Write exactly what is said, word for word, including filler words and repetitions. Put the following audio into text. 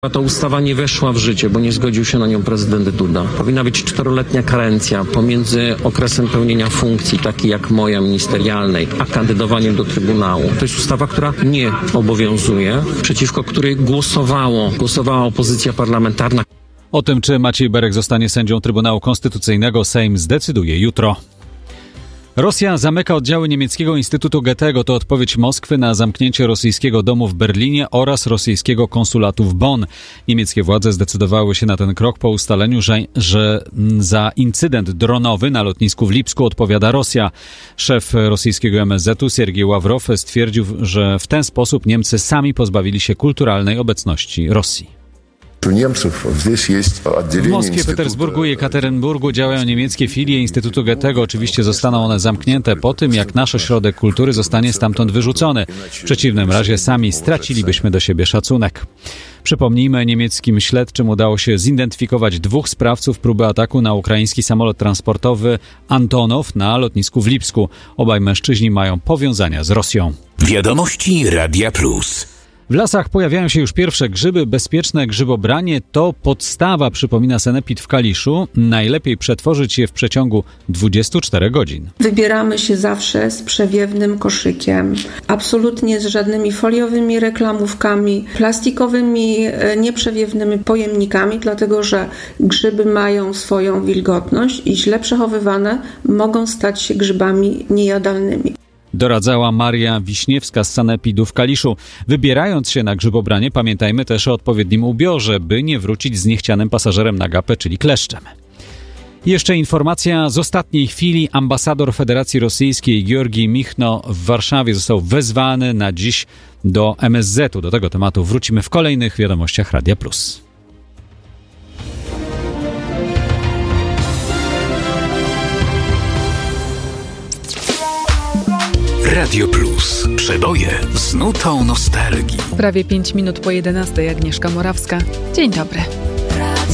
Ta ustawa nie weszła w życie, bo nie zgodził się na nią prezydent Duda. Powinna być czteroletnia karencja pomiędzy okresem pełnienia funkcji, takiej jak moja ministerialnej, a kandydowaniem do Trybunału. To jest ustawa, która nie obowiązuje, przeciwko której głosowało, głosowała opozycja parlamentarna. O tym, czy Maciej Berek zostanie sędzią Trybunału Konstytucyjnego, Sejm zdecyduje jutro. Rosja zamyka oddziały niemieckiego Instytutu Goethego. To odpowiedź Moskwy na zamknięcie rosyjskiego domu w Berlinie oraz rosyjskiego konsulatu w Bonn. Niemieckie władze zdecydowały się na ten krok po ustaleniu, że, że za incydent dronowy na lotnisku w Lipsku odpowiada Rosja. Szef rosyjskiego M S Z u Siergiej Ławrow stwierdził, że w ten sposób Niemcy sami pozbawili się kulturalnej obecności Rosji. W Moskwie, Petersburgu i Jekaterynburgu działają niemieckie filie Instytutu Goethego. Oczywiście zostaną one zamknięte po tym, jak nasz ośrodek kultury zostanie stamtąd wyrzucony. W przeciwnym razie sami stracilibyśmy do siebie szacunek. Przypomnijmy, niemieckim śledczym udało się zidentyfikować dwóch sprawców próby ataku na ukraiński samolot transportowy Antonow na lotnisku w Lipsku. Obaj mężczyźni mają powiązania z Rosją. Wiadomości Radia Plus. W lasach pojawiają się już pierwsze grzyby. Bezpieczne grzybobranie to podstawa, przypomina sanepid w Kaliszu. Najlepiej przetworzyć je w przeciągu dwudziestu czterech godzin. Wybieramy się zawsze z przewiewnym koszykiem. Absolutnie z żadnymi foliowymi reklamówkami, plastikowymi, nieprzewiewnymi pojemnikami, dlatego że grzyby mają swoją wilgotność i źle przechowywane mogą stać się grzybami niejadalnymi. Doradzała Maria Wiśniewska z sanepidu w Kaliszu. Wybierając się na grzybobranie, pamiętajmy też o odpowiednim ubiorze, by nie wrócić z niechcianym pasażerem na gapę, czyli kleszczem. Jeszcze informacja z ostatniej chwili. Ambasador Federacji Rosyjskiej Georgij Michno w Warszawie został wezwany na dziś do M S Z u. Do tego tematu wrócimy w kolejnych wiadomościach Radia Plus. Radio Plus. Przeboje z nutą nostalgii. Prawie pięć minut po jedenastej. Agnieszka Morawska. Dzień dobry.